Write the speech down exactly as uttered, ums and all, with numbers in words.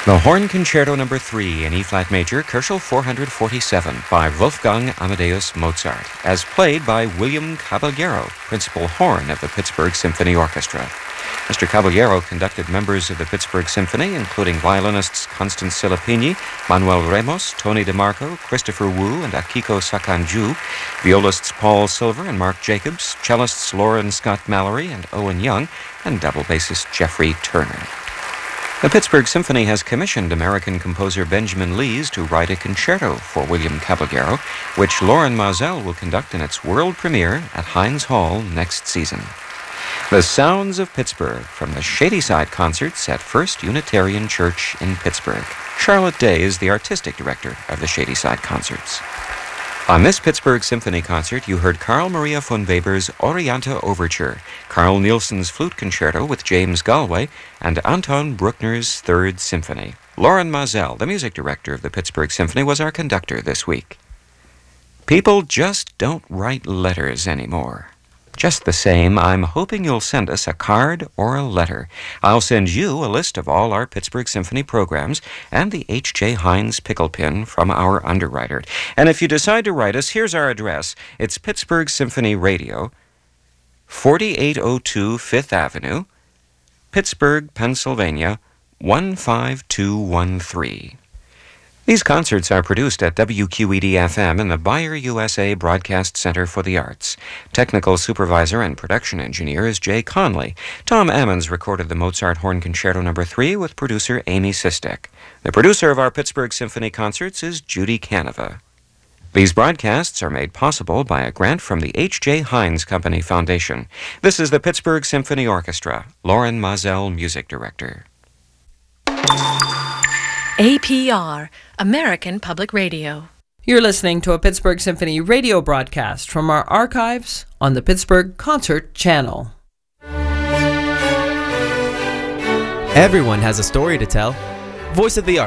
The Horn Concerto Number three in E-flat major, Koelschel four forty-seven by Wolfgang Amadeus Mozart, as played by William Caballero, principal horn of the Pittsburgh Symphony Orchestra. Mister Caballero conducted members of the Pittsburgh Symphony, including violinists Constance Silapini, Manuel Ramos, Tony DeMarco, Christopher Wu, and Akiko Sakanju, violists Paul Silver and Mark Jacobs, cellists Lauren Scott Mallory and Owen Young, and double bassist Jeffrey Turner. The Pittsburgh Symphony has commissioned American composer Benjamin Lees to write a concerto for William Caballero, which Loren Mazel will conduct in its world premiere at Heinz Hall next season. The Sounds of Pittsburgh from the Shadyside Concerts at First Unitarian Church in Pittsburgh. Charlotte Day is the artistic director of the Shadyside Concerts. On this Pittsburgh Symphony concert, you heard Carl Maria von Weber's Orienta Overture, Carl Nielsen's Flute Concerto with James Galway, and Anton Bruckner's Third Symphony. Loren Mazel, the music director of the Pittsburgh Symphony, was our conductor this week. People just don't write letters anymore. Just the same, I'm hoping you'll send us a card or a letter. I'll send you a list of all our Pittsburgh Symphony programs and the H J. Heinz pickle pin from our underwriter. And if you decide to write us, here's our address. It's Pittsburgh Symphony Radio, forty-eight oh two Fifth Avenue, Pittsburgh, Pennsylvania, one five two one three. These concerts are produced at W Q E D F M in the Bayer U S A Broadcast Center for the Arts. Technical supervisor and production engineer is Jay Conley. Tom Ammons recorded the Mozart Horn Concerto Number three with producer Amy Sistek. The producer of our Pittsburgh Symphony concerts is Judy Canova. These broadcasts are made possible by a grant from the H J. Heinz Company Foundation. This is the Pittsburgh Symphony Orchestra. Loren Mazel, music director. A P R, American Public Radio. You're listening to a Pittsburgh Symphony radio broadcast from our archives on the Pittsburgh Concert Channel. Everyone has a story to tell. Voice of the Arts.